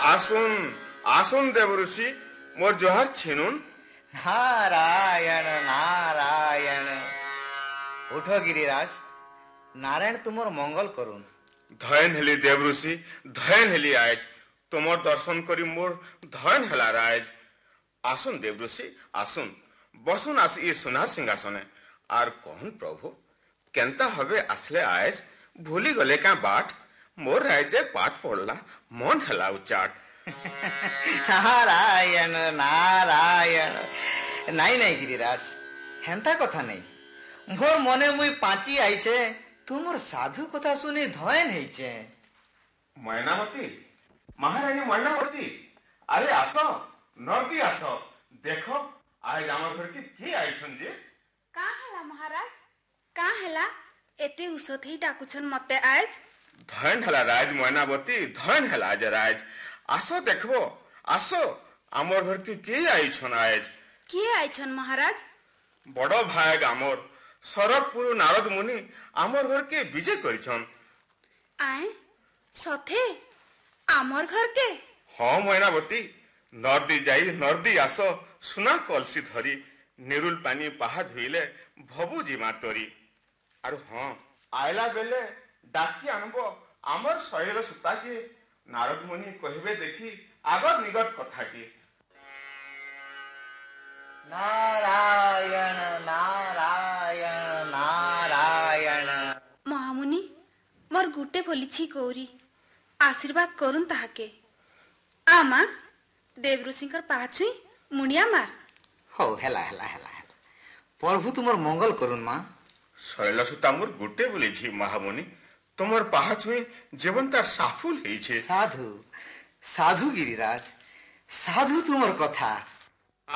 आसुन आसुन देवऋषि मोर जोहार छिनुन। नारायण नारायण। उठो गिरिराज, नारायण तुमर मंगल करुन। धयन हेली देवऋषि, धयन हेली आज तुमर दर्शन करी मोर धयन हेला राज। आसुन देवऋषि आसुन, बसुन आस ये सुनार सिंहासने। आर कहन प्रभु केंता हवे आसले आज, भूली गले का बाट। मोर राजे पाठ पड़ला मन हेला उचाट। नारायण नारायण। नहीं नहीं गिरिराज, हेंता कथा नहीं। मोर मने मुई पांची आइछे, तुमर साधु कथा सुनी धयन हेइछे। मैनावती, महारानी मैनावती, अरे आसो नरदी आसो। देखो आज आम घर के आइछन जे। का हला महाराज, का हला एते उसथि डाकुछन मते आज। धयन हला राज मैनावती, धयन हला आज राज। आसो देखबो, आसो आमर घर के आइछन आज। के आइछन महाराज? बड़ भाग आमर सरबपुर नारद मुनि आमर घर के विजय करिछन। आए सथे आमर घर के? हाँ मैनावती, नरदी जाई नरदी आसो सुना कलसी धरी। निरुल पानी पाहा धुइले भबु जिमा तोरी। आरु हाँ आयला बेले डाकी आनबो आमर शैल सुता के। नारद मुनि कहबे देखी आगर निगत कथा की। नारायण नारायण नारायण। महामुनि मोर गुटे बोलिछि गौरी, आशीर्वाद करुन ताहाके। आमा देवऋषिकर पाछुई मुनिया मार। हो हेला हेला हेला हेला। प्रभु तुमर मंगल करुन मां। शैल सुता मोर गुटे बोलिछि महामुनि, तुमर पाछुई जीवन तार साफुल हेइछे। साधु साधु गिरिराज, साधु तुमर कथा।